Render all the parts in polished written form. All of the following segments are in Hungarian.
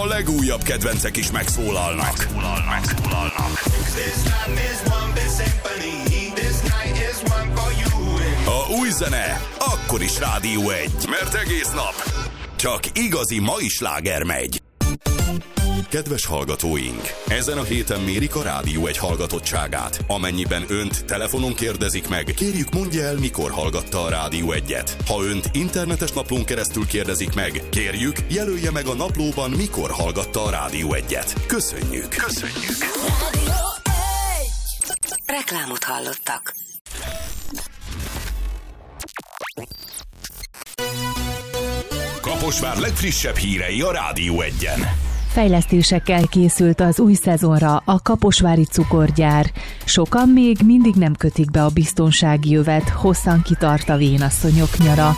a legújabb kedvencek is megszólalnak. A új zene akkor is Rádió 1, mert egész nap csak igazi mai sláger megy. Kedves hallgatóink, ezen a héten mérik a Rádió 1 hallgatottságát. Amennyiben önt telefonon kérdezik meg, kérjük mondja el, mikor hallgatta a Rádió 1-et. Ha önt internetes naplón keresztül kérdezik meg, kérjük, jelölje meg a naplóban, mikor hallgatta a Rádió 1-et. Köszönjük! Rádió 1! Reklámot hallottak. Kaposvár legfrissebb hírei a Rádió 1-en. Fejlesztésekkel készült az új szezonra a kaposvári cukorgyár. Sokan még mindig nem kötik be a biztonsági övet, hosszan kitart a vénasszonyok nyara.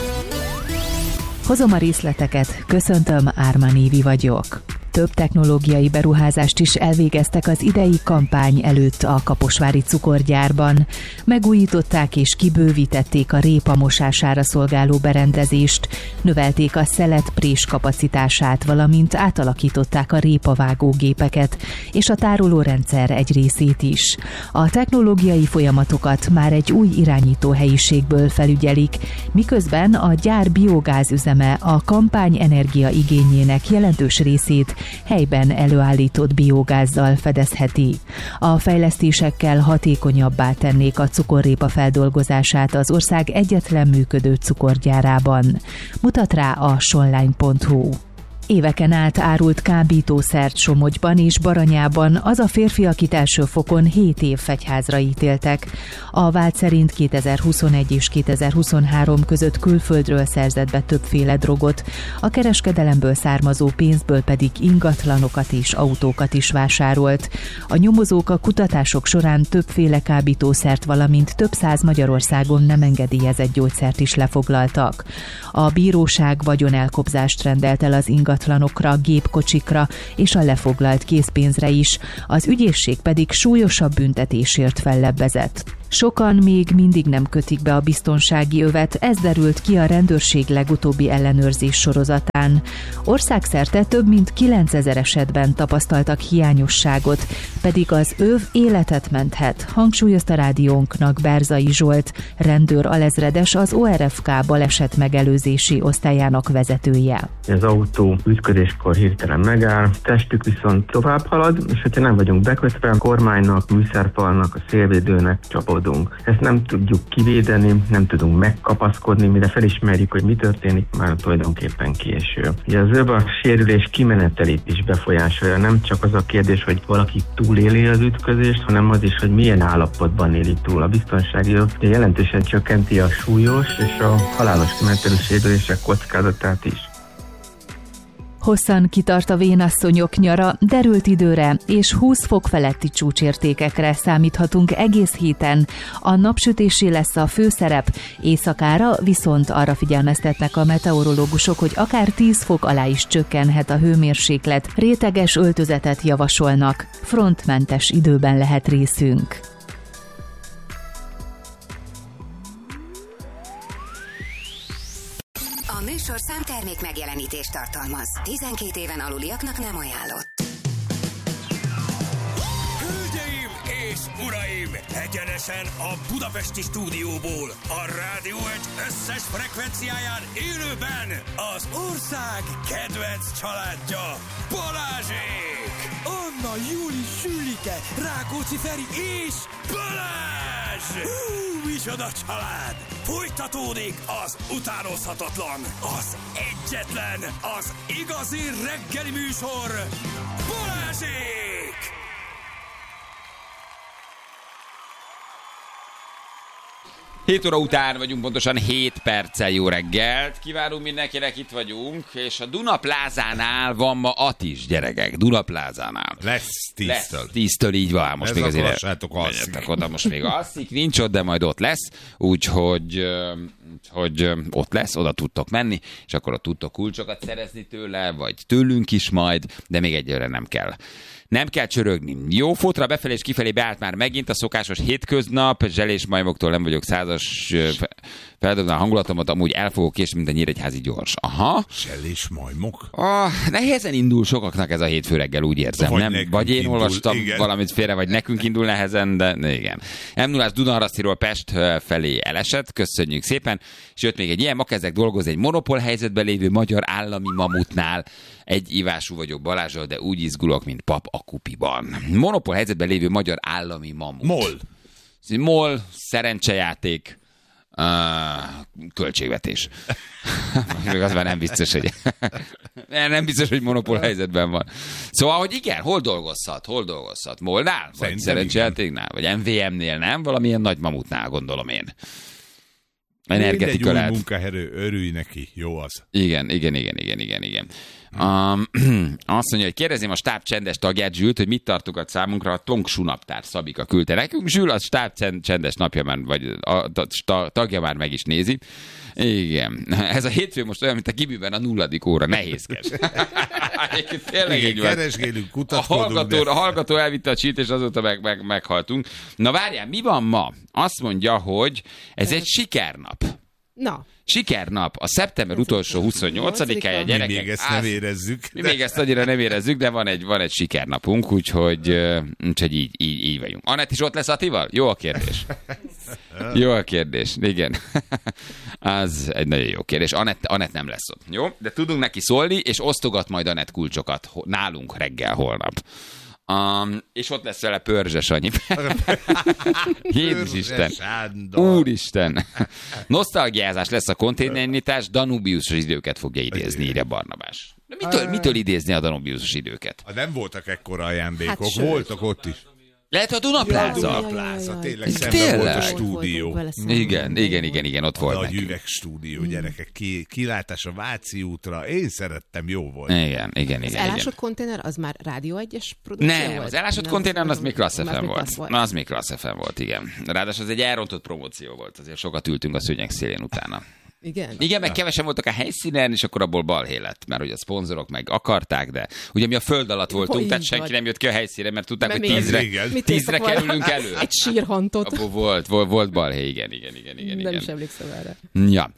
Hozom a részleteket, köszöntöm, Ármán Évi vagyok. Több technológiai beruházást is elvégeztek az idei kampány előtt a kaposvári cukorgyárban. Megújították és kibővítették a répa mosására szolgáló berendezést, növelték a szeletprés kapacitását, valamint átalakították a répavágógépeket és a tárolórendszer egy részét is. A technológiai folyamatokat már egy új irányító helyiségből felügyelik, miközben a gyár biogázüzeme a kampány energiaigényének jelentős részét helyben előállított biogázzal fedezheti. A fejlesztésekkel hatékonyabbá tennék a cukorrépa feldolgozását az ország egyetlen működő cukorgyárában. Mutat rá a sonline.hu. Éveken át árult kábítószert Somogyban és Baranyában az a férfi, akit első fokon 7 év fegyházra ítéltek. A vád szerint 2021 és 2023 között külföldről szerzett be többféle drogot, a kereskedelemből származó pénzből pedig ingatlanokat és autókat is vásárolt. A nyomozók a kutatások során többféle kábítószert, valamint több száz Magyarországon nem engedélyezett gyógyszert is lefoglaltak. A bíróság vagyonelkobzást rendelt el az ingatlanokra, gépkocsikra és a lefoglalt készpénzre is, az ügyészség pedig súlyosabb büntetésért fellebbezett. Sokan még mindig nem kötik be a biztonsági övet, ez derült ki a rendőrség legutóbbi ellenőrzés sorozatán. Országszerte több mint 9000 esetben tapasztaltak hiányosságot, pedig az öv életet menthet, hangsúlyozta rádiónknak Berzai Zsolt, rendőr alezredes, az ORFK baleset megelőzési osztályának vezetője. Az autó ütközéskor hirtelen megáll, testük viszont tovább halad, és hogyha nem vagyunk bekötve, a kormánynak, műszerfalnak, a szélvédőnek csapódunk. Ezt nem tudjuk kivédeni, nem tudunk megkapaszkodni, mire felismerjük, hogy mi történik, már tulajdonképpen késő. Ugye az öv a sérülés kimenetelét is befolyásolja, nem csak az a kérdés, hogy valaki túléli az ütközést, hanem az is, hogy milyen állapotban éli túl. A biztonsági öv jelentősen csökkenti a súlyos és a halálos kimenetelő sérülések kockázatát is. Hosszan kitart a vénasszonyok nyara, derült időre és 20 fok feletti csúcsértékekre számíthatunk egész héten. A napsütésé lesz a főszerep, éjszakára viszont arra figyelmeztetnek a meteorológusok, hogy akár 10 fok alá is csökkenhet a hőmérséklet, réteges öltözetet javasolnak, frontmentes időben lehet részünk. A műsorszám termék megjelenítést tartalmaz. 12 éven aluliaknak nem ajánlott. Hölgyeim és uraim! Egyenesen a budapesti stúdióból, a Rádió 1 összes frekvenciáján élőben az ország kedvenc családja, Balázsék! Anna, Júli, Sülike, Rákóczi Feri és Balázs! Micsoda család! Folytatódik az utánozhatatlan, az egyetlen, az igazi reggeli műsor, Balázsék! 7 óra után vagyunk, pontosan 7 perccel. Jó reggelt kívánunk mindenkinek, itt vagyunk, és a Duna Plázánál van ma Atis, gyerekek, Duna Plázánál. Lesz 10-től. Lesz 10-től, így van. Most még azért alszik. oda, most még alszik, nincs ott, de majd ott lesz, úgyhogy hogy ott lesz, oda tudtok menni, és akkor ott tudtok kulcsokat szerezni tőle, vagy tőlünk is majd, de még egyelőre nem kell. Nem kell csörögni. Jó, fotra befelé és kifelé beállt már megint a szokásos hétköznap, zselés majmoktól nem vagyok százas, feldobnál a hangulatomat, amúgy el fogok késni, mint a nyíregyházi gyors. Aha. Zselés majmok? Nehezen indul sokaknak ez a hétfő reggel, úgy érzem. Vagy én olvastam valamit félre, vagy nekünk indul nehezen, de igen. M0-ás Dunaharasztiról Pest felé elesett, köszönjük szépen, és jött még egy ilyen, ma kezdek dolgozni egy monopól helyzetben lévő magyar állami mamutnál. Egy ivású vagyok Balázsral, de úgy izgulok, mint pap a kupiban. Monopól helyzetben lévő magyar állami mamut. MOL, szerencsejáték, költségvetés. Az már nem biztos, hogy monopól helyzetben van. Szóval, hogy igen, hol dolgozhat? MOL-nál? Vagy szerencsejátéknál? Vagy MVM-nél, nem? Valamilyen nagy mamutnál, gondolom én. Energetika lehet. Új munkaerő, örülj neki, jó az. Igen. Azt mondja, hogy kérdezném a stáb csendes tagját, Zsült, hogy mit tartogat számunkra, a Tongsu naptár Szabika küldte nekünk. Zsül, a stáb csendes napja már, vagy a tagja már meg is nézi. Igen. Ez a hétfő most olyan, mint a Gimiben a 0. óra. Nehézkes. Tényleg keresgélünk, kutatkodunk. A hallgató elvitte a csít, és azóta meghaltunk. Na várjál, mi van ma? Azt mondja, hogy ez egy sikernap. Na. Sikernap, a szeptember utolsó 28-ája, gyerekek. Mi még ezt nem érezzük. Mi még ezt annyira nem érezzük, de van egy sikernapunk, úgyhogy így vagyunk. Anett is ott lesz Attival? Jó a kérdés, igen. Az egy nagyon jó kérdés. Anett nem lesz ott, jó? De tudunk neki szólni, és osztogat majd Anett kulcsokat nálunk reggel holnap. És ott lesz vele Pörzse Sanyi. Jézus Isten. Úristen. Nosztalgiázás lesz a konténernyitás, Danubiusos időket fogja idézni, írja Barnabás. De mitől idézni a Danubiusos időket? Nem voltak ekkora ajándékok, voltak ott is. Lehet a Dunapláza. A Dunapláza, tényleg szemben volt a stúdió. Igen, ott volt. Nagy üvegstúdió, gyerekek, kilátás a Váci útra. Én szerettem, jó volt. Igen. Az elásott konténer, az már Rádió 1-es produkció volt? Nem, az elásott konténer, az még Klassz FM volt. Az még Klassz FM volt, igen. Ráadásul az egy elrontott promóció volt, azért sokat ültünk a szőnyeg szélén utána. Igen, meg kevesen voltak a helyszínen, és akkor abból balhé lett, mert hogy a szponzorok meg akarták, de ugye mi a föld alatt voltunk, tehát senki nem jött ki a helyszínre, mert tudták, hogy 10-re kerülünk elő. Egy sírhantot. Abból volt balhé, igen. Nem is emlékszem erre. Ja.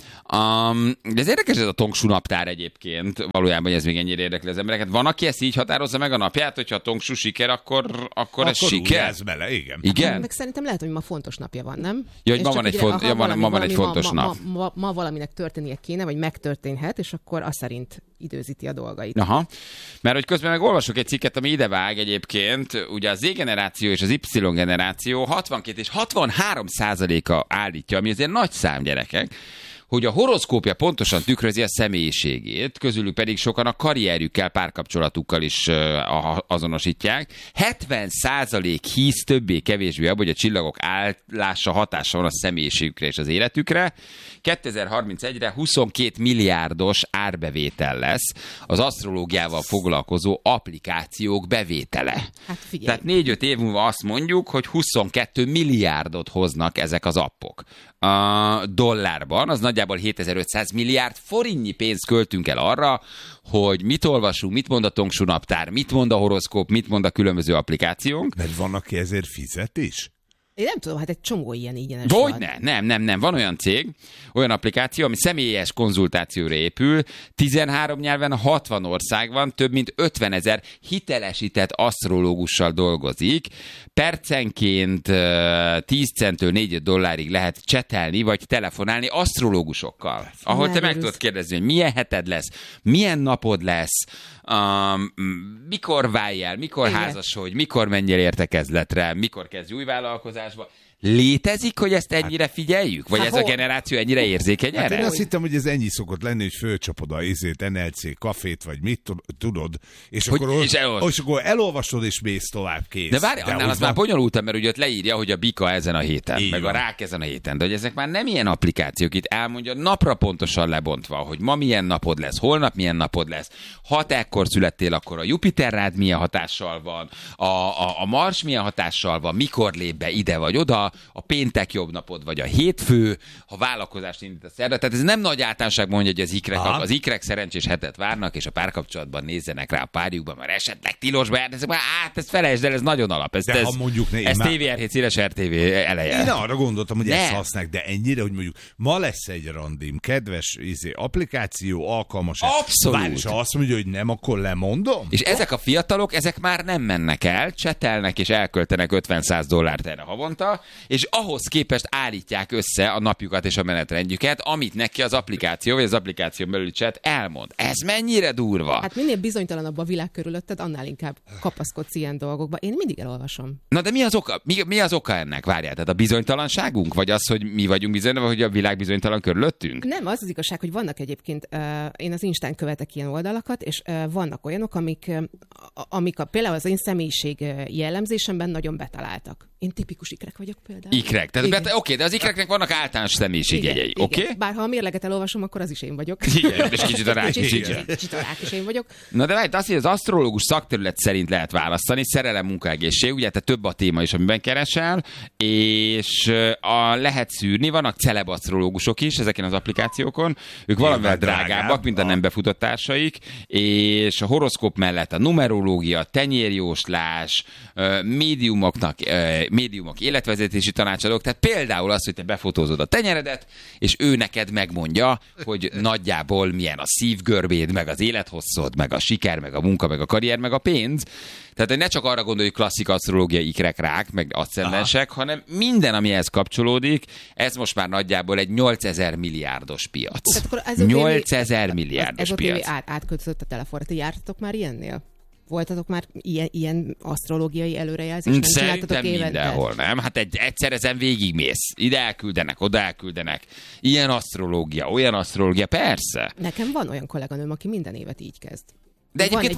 De ez érdekes ez a Tongsu naptár egyébként, valójában ez még ennyire érdekli az embereket. Van, aki ezt így határozza meg a napját, hogyha a Tongsu siker, akkor ez siker? Bele, igen. Meg szerintem lehet, hogy ma fontos napja van, nem? Ja, hogy ma van egy fontos nap. Ma valaminek történnie kéne, vagy megtörténhet, és akkor az szerint időzíti a dolgait. Aha, mert hogy közben meg olvasok egy cikket, ami idevág egyébként, ugye a Z-generáció és az Y-generáció 62 és 63%-a állítja, ami azért nagy szám, gyerekek, hogy a horoszkópja pontosan tükrözi a személyiségét, közülük pedig sokan a karrierjükkel, párkapcsolatukkal is azonosítják. 70% hisz többé-kevésbé abban, hogy a csillagok állása hatása van a személyiségükre és az életükre. 2031-re 22 milliárdos árbevétel lesz az asztrológiával foglalkozó applikációk bevétele. Hát figyelj. Tehát 4-5 év múlva azt mondjuk, hogy 22 milliárdot hoznak ezek az appok. A dollárban, az nagyjából 7500 milliárd forintnyi pénzt költünk el arra, hogy mit olvasunk, mit mond a Tongsu naptár, mit mond a horoszkóp, mit mond a különböző applikációnk. Mert van, aki ezért fizet is? Én nem tudom, hát egy csomó ilyen ingyenes van. Nem. Van olyan cég, olyan applikáció, ami személyes konzultációra épül, 13 nyelven, 60 országban, több mint 50 000 hitelesített asztrológussal dolgozik. Percenként 10 centtől 4 dollárig lehet csetelni, vagy telefonálni asztrológusokkal. Ahol te meg tudod kérdezni, hogy milyen heted lesz, milyen napod lesz, mikor váljál, mikor házasodj, mikor menjél értekezletre, mikor kezdj új vállalkozásba. Létezik, hogy ezt ennyire figyeljük? Vagy ez a generáció ennyire érzékeny erre? Én azt hittem, hogy ez ennyi szokott lenni, hogy fölcsapod a NLC kafét, vagy mit tudod, és akkor elolvasod, és mész tovább, kész. De várj, annál az már bonyolultabb, mert ugye ott leírja, hogy a bika ezen a héten, így meg van. A rák ezen a héten. De hogy ezek már nem ilyen applikációk, itt elmondja napra pontosan lebontva, hogy ma milyen napod lesz, holnap milyen napod lesz, ha te ekkor születtél, akkor a Jupiter rád milyen hatással van, a Mars milyen hatással van, mikor lép be ide vagy oda, a péntek jobb napod, vagy a hétfő, ha vállalkozást indít a szerda. Tehát ez nem nagy általánosság mondja, hogy az ikrek szerencsés hetet várnak, és a párkapcsolatban nézzenek rá a párjukban, mert esetleg tilosba járnak, ezt felejtsd el, ez nagyon alap. Ez TVR7 széles RTV eleje. Én arra gondoltam, hogy ezt használják, de ennyire, hogy mondjuk ma lesz egy randim, kedves applikáció, alkalmas. Abszolút. És ha azt mondja, hogy nem, akkor lemondom. És ezek a fiatalok, ezek már nem mennek el, csetelnek és elköltenek $50-100 erre havonta, és ahhoz képest állítják össze a napjukat és a menetrendjüket, amit neki az applikáció, vagy az applikáció belüli chat elmond. Ez mennyire durva? Hát minél bizonytalanabb a világ körülötted, annál inkább kapaszkodsz ilyen dolgokba. Én mindig elolvasom. Na de mi az oka? Mi az oka ennek? Várjál, tehát a bizonytalanságunk? Vagy az, hogy mi vagyunk bizonytalan, vagy hogy a világ bizonytalan körülöttünk? Nem, az igazság, hogy vannak egyébként, én az Instán követek ilyen oldalakat, és vannak olyanok, amik például az én személyiség jellemzésemben nagyon betaláltak. Én tipikus ikrek vagyok például. Ikrek. Oké, de az ikreknek vannak általános személyiségjegyei, oké? Bár ha a mérleget elolvasom, akkor az is én vagyok. Igen, és kicsit a rák is. Kicsit a rák is én vagyok. Na de várj, azt, hogy az asztrológus szakterület szerint lehet választani, szerelem, munkaegészség, ugye te több a téma is, amiben keresel, és lehet szűrni, vannak celeb asztrológusok is ezeken az applikációkon, ők valamivel drágábbak, mint a nem befutott társaik, és a horoszkóp mellett a numerológia, tenyérjóslás, médiumok életvezetési tanácsadók, tehát például az, hogy te befotózod a tenyeredet, és ő neked megmondja, hogy nagyjából milyen a szívgörbéd, meg az élethosszod, meg a siker, meg a munka, meg a karrier, meg a pénz. Tehát ne csak arra gondolj, hogy klasszik asztrológiai ikrek, rák, meg aszcendensek, hanem minden, ami ehhez kapcsolódik, ez most már nagyjából egy 8000 milliárdos piac. 8000 milliárdos piac. Ez átköltözött a telefonra. Ti jártatok már ilyennél? Voltatok már ilyen asztrológiai előrejelzést? Szerintem mindenhol, nem? Hát egyszer ezen végigmész. Ide elküldenek, oda elküldenek. Ilyen asztrológia, olyan asztrológia, persze. Nekem van olyan kolléganőm, aki minden évet így kezd. De egyébként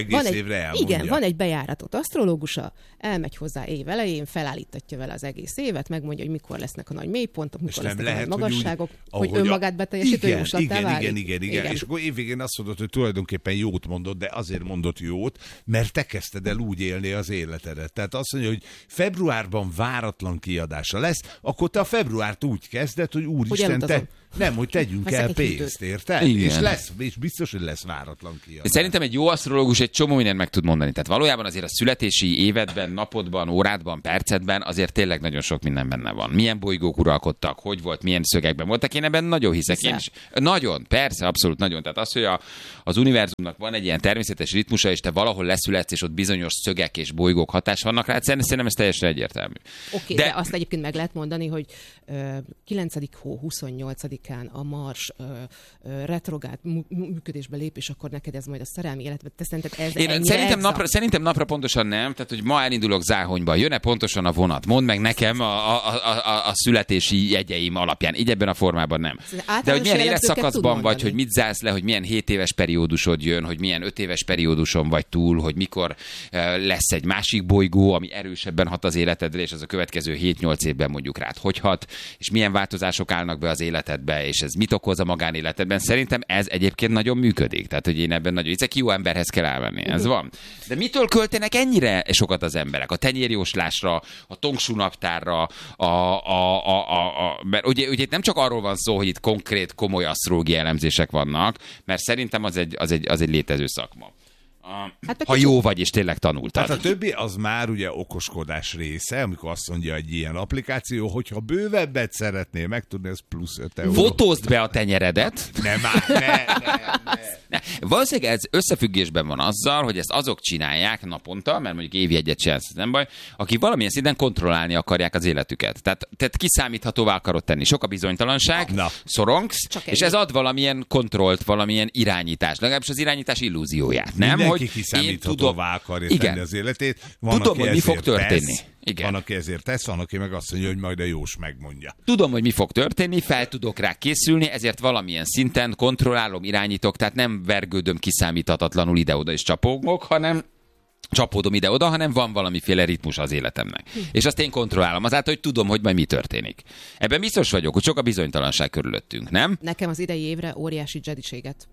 van egy bejáratott asztrológusa, elmegy hozzá év elején, felállítatja vele az egész évet, megmondja, hogy mikor lesznek a nagy mélypontok, mikor lesznek a nagy magasságok, hogy önmagát beteljesítő jóslattá válik. Igen. És akkor évvégén azt mondod, hogy tulajdonképpen jót mondod, de azért mondod jót, mert te kezdted el úgy élni az életedet. Tehát azt mondja, hogy februárban váratlan kiadása lesz, akkor te a februárt úgy kezded, hogy úristen, hogy tegyünk el pénzt, érted? És biztos, hogy lesz váratlan kiadás. Szerintem egy jó asztrológus egy csomó mindent meg tud mondani. Tehát valójában azért a születési évedben, napodban, órádban, percedben azért tényleg nagyon sok minden benne van. Milyen bolygók uralkodtak, hogy volt, milyen szögekben voltak. Én ebben nagyon hiszek. Én is. Nagyon, persze, abszolút nagyon. Tehát az, hogy az univerzumnak van egy ilyen természetes ritmusa, és te valahol leszületsz, és ott bizonyos szögek és bolygók hatás vannak rá, szerintem ez teljesen egyértelmű. Oké, de azt egyébként meg lehet mondani, hogy 9. hó 28-án a Mars retrográd működésbe lép, és akkor neked ez majd a szerelmi életben. Te szerinted szerintem napra pontosan nem, tehát hogy ma elindulok Záhonyba, jön-e pontosan a vonat? Mondd meg nekem a születési jegyeim alapján. Így ebben a formában nem. De hogy milyen életszakaszban vagy, hogy mit zársz le, hogy milyen 7 éves periódusod jön, hogy milyen 5 éves perióduson vagy túl, hogy mikor lesz egy másik bolygó, ami erősebben hat az életedre, és az a következő 7-8 évben mondjuk rád hogy hat, és milyen változások állnak be az életedbe, és ez mit okoz a magánéletedben. Szerintem ez egyébként nagyon működik. Tehát, hogy én ebben nagyon hiszek, jó emberhez kell elmenni. Ez van. De mitől költenek ennyire sokat az emberek? A tenyérjóslásra, a tongsú naptárra, mert ugye itt nem csak arról van szó, hogy itt konkrét, komoly asztrológiai elemzések vannak, mert szerintem az egy létező szakma. Ha jó vagy, és tényleg tanultad. Hát a többi az már ugye okoskodás része, amikor azt mondja egy ilyen applikáció, hogyha bővebbet szeretnél megtudni, ez plusz 5 euró. Fotózd be a tenyeredet. Ne. Valószínűleg ez összefüggésben van azzal, hogy ezt azok csinálják naponta, mert mondjuk évjegyet csinálsz, nem baj, akik valamilyen szinten kontrollálni akarják az életüket. Tehát kiszámíthatóvá akarod tenni. Sok a bizonytalanság, szorongsz, és ez ad valamilyen kontrollt, valamilyen irányítást. Legalábbis az irányítás illúzióját, nem? Mindenki kiszámíthatóvá akarja tenni az életét. Tudom, hogy mi fog történni. Igen. Van, aki ezért tesz, van, aki meg azt mondja, hogy majd a jós megmondja. Tudom, hogy mi fog történni, fel tudok rá készülni, ezért valamilyen szinten kontrollálom, irányítok, tehát nem vergődöm kiszámíthatatlanul ide-oda és csapódom ide-oda, hanem van valamiféle ritmus az életemnek. És azt én kontrollálom, azáltal, hogy tudom, hogy majd mi történik. Ebben biztos vagyok, hogy sok a bizonytalanság körülöttünk, nem? Nekem az idei évre óriási jediséget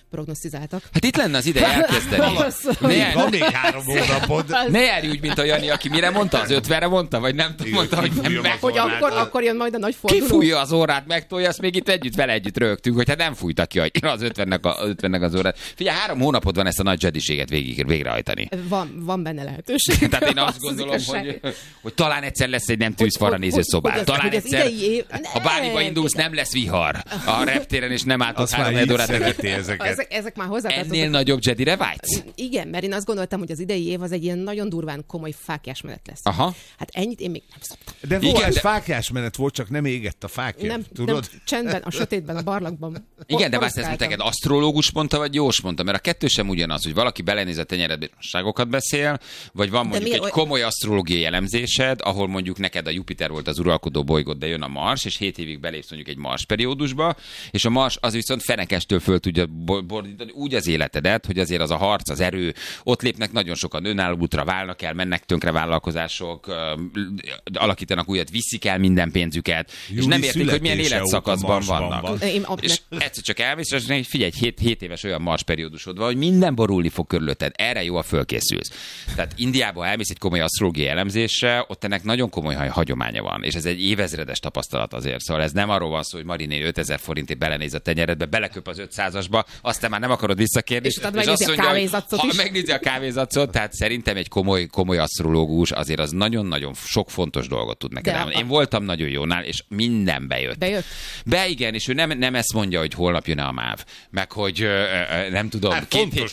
prognosztizáltak. Hát itt lenne az ideje elkezdeni. Van még 3 hónapod. Ne járj úgy, mint a Jani, aki mire mondta, az 50-re mondta, vagy nem tudom, mondta, hogy nem meg. Hogy akkor jön majd a nagy forduló. Kifújja az órát, megtolja, azt még itt vele együtt rögtünk, hogy hát nem fújtak ki az 50-nek az órát. Figyelj, 3 hónapod van ezt a nagy Jediséget végrehajtani. Van benne lehetőség. Tehát én azt gondolom, hogy talán egyszer lesz egy nem tűzfalra néző szobát. Talán egyszer, ha Báliba indulsz, nem lesz vihar a reptéren, és nem álltok 3 órát. Ezek már hozzátartoznak. Ennél nagyobb Jedire vágysz? Igen, mert én azt gondoltam, hogy az idei év az egy ilyen nagyon durván komoly fáklyásmenet lesz. Aha. Hát ennyit én még nem szoktam. De volt, fáklyásmenet volt, csak nem égett a fákja. Nem, csendben, a sötétben, a barlangban. Igen, de vársz, ezt neked asztrológus mondta, vagy jós mondta? Mert a kettő sem ugyanaz, hogy valaki belenéz a tenyeredbe, ságokat beszél, vagy van mondjuk egy komoly asztrológiai elemzésed, ahol mondjuk neked a Jupiter volt az uralkodó bolygód, de jön a Mars, és 7 évig belépsz mondjuk egy Mars periódusba, és a Mars az viszont fenekestől föl tudja bordítani úgy az életedet, hogy azért az a harc, az erő, ott lépnek nagyon sokan önálló útra, válnak el, mennek tönkre vállalkozások, alakítanak újat, viszik el minden pénzüket, és nem értik, hogy milyen életszakaszban vannak. És egyszer csak elmész, és figyelj, 7 éves olyan Mars periódusod van, hogy minden borulni fog körülötted. Erre jó, a fölkészülsz. Tehát Indiába elmész egy komoly asztrológiai elemzésre, ott ennek nagyon komoly hagyománya van, és ez egy évezredes tapasztalat azért. Szóval ez nem arról van szó, hogy Mariné 5000 forintért belenéz a tenyeredbe, beleköp az 500-asba, aztán már nem akarod visszakérni. És azt mondja, ha megnézi a kávézacot, tehát szerintem egy komoly asztrológus azért az nagyon-nagyon sok fontos dolgot tud neked elmondani. Én voltam nagyon jónál, és minden bejött. Igen, és ő nem ezt mondja, hogy holnap jön a MÁV, meg hogy nem tudom, hát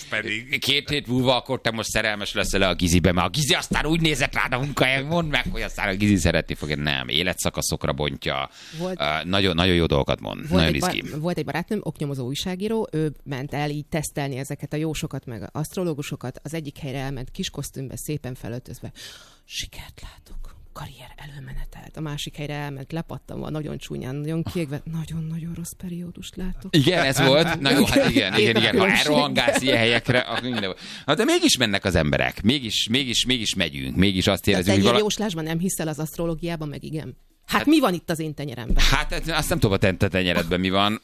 két hét múlva akkor te most szerelmes leszel a Gizibe, mert a Gizi aztán úgy nézett rád a munkahelyen, mondd meg, hogy aztán a Gizi szeretni fogja. Nem, életszakaszokra bontja. Nagyon jó dolgokat mond. Nagyon izgi. Volt egy barátnőm, oknyomozó újságíró, ő ment el így tesztelni ezeket a jósokat, meg asztrológusokat. Az egyik helyre elment kis kosztümbe, szépen felöltözve. Sikert látok. Karrier előmenetelt. A másik helyre elment, lepattanva, nagyon csúnyán, nagyon kiégve, nagyon-nagyon rossz periódust látok. Igen, ez volt. Na jó, hát igen. Ha elrohangálsz ilyen helyekre, akkor minden. Hát de mégis mennek az emberek. Mégis megyünk. Mégis azt érezzük, hogy jóslásban nem hiszel az asztrológiában, meg igen. Hát mi van itt az én tenyeremben? Hát azt nem tudom, a te tenyeredben mi van.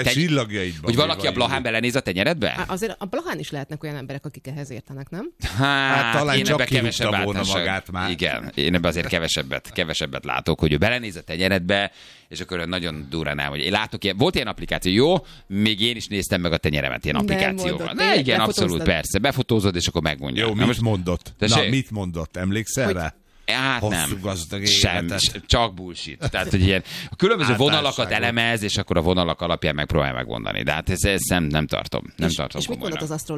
Hogy valaki a Blahán belenéz a tenyeredbe? Azért a Blahán is lehetnek olyan emberek, akik ehhez értenek, nem? Hát talán csak kihúzta volna magát már. Igen, én ebben azért kevesebbet látok, hogy ő belenéz a tenyeredbe, és akkor nagyon durrán el, hogy én látok ilyen. Volt ilyen applikáció, jó? Még én is néztem meg a tenyeremet ilyen applikációval. De igen, abszolút, persze. Befotózod, és akkor megmondja. Jó, mit mondott? Mit mondott? Emlékszel rá? Hát nem, csak bullshit. Tehát, hogy ilyen a különböző vonalakat elemez, és akkor a vonalak alapján megpróbálja megmondani. De hát ezt nem tartom. Nem tartom és mit mondott az asztrológus?